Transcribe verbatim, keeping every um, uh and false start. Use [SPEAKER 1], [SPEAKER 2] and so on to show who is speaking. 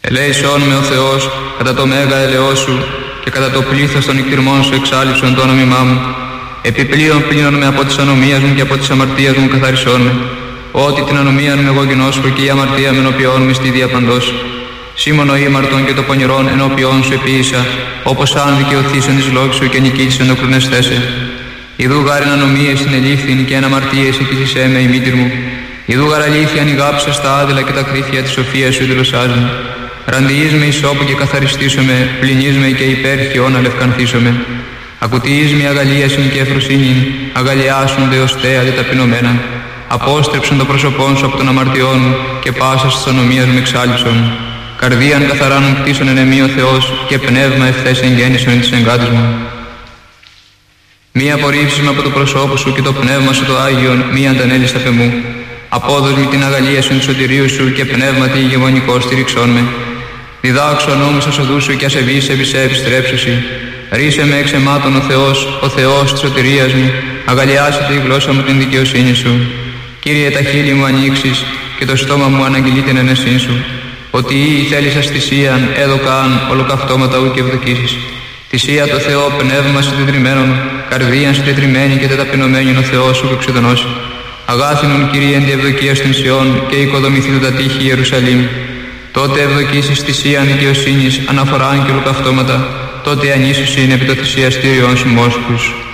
[SPEAKER 1] Ελέησόν με ο Θεός κατά το μέγα ελαιός σου και κατά το πλήθος των εκτιρμών σου εξάλληψον το όνομά μου. Επιπλέον πλύνον με από της ανομίας μου και από της αμαρτίας μου καθαρισόν με. Ότι την ανομία μου εγώ γινώσκω και η αμαρτία με ενώπιόν μου στη διαπαντός. Σήμωνο ήμαρτον και το πονηρόν ενώπιόν σου επίησα, όπως αν δικαιωθήσαν της λόγης σου και νικήσαν το κλουνεστέσε. Ιδού γάριν ανομίες την ελήφθην και εν αμαρτίες εκείσισέ με η μήτηρ μου. Ιδού γαρ αλήθεια ανοιγάψα στα άδειλα και τα κρίθια της σοφίας σου δηλωσάζουν. Ραντιείς με ισόπου και καθαριστήσομαι, πλυνείς με και υπέρχιον αλευκανθήσομαι. Ακουτιείς με αγαλίασιν και εφροσύνην, αγαλιάσουν δε ως θέα δε ταπεινωμένα. Απόστρεψον το πρόσωπόν σου από τον αμαρτιών μου και πάσας της ονομίας μου εξάλληψον. Καρδίαν καθαράνων κτίσον εν εμεί ο Θεός και πνεύμα ευθές εγγέννησον εν της εγκάτης μου. Μη απορρίψεις με από το προσώπο σου και το πνεύμα σου το Άγιον, μη αντανέλεις τα μου. Απόδος με την αγαλία σου, σωτηρίου σου και πνεύματι ηγεμονικό στηριξών με. Διδάξω νόμους ως οδούς σου και ασεβείς επισέ επιστρέψουσι. Ρίσε με εξ αιμάτων ο Θεός, ο Θεός της σωτηρίας μου, αγαλιάσε τη γλώσσα μου την δικαιοσύνη σου. Κύριε, τα χείλη μου ανοίξεις και το στόμα μου αναγγελεί την ενεσύν σου. Ότι ή θέλησας θυσίαν, έδωκαν ολοκαυτώματα ου και ευδοκίσεις. Θυσία το Θεό, πνεύμα συντετριμένον, καρδίαν συντετριμένη και τεταπεινωμένη ο Θεός σου εξουδενώσει. Αγάθινον Κύριε εν τη ευδοκία στην Σιών και οικοδομηθήτω τα τείχη Ιερουσαλήμ. Τότε ευδοκίσεις θυσίαν δικαιοσύνης, αναφοράν και ολοκαυτώματα, τότε ανήσουσιν επί το θυσιαστήριον σου μόσχους.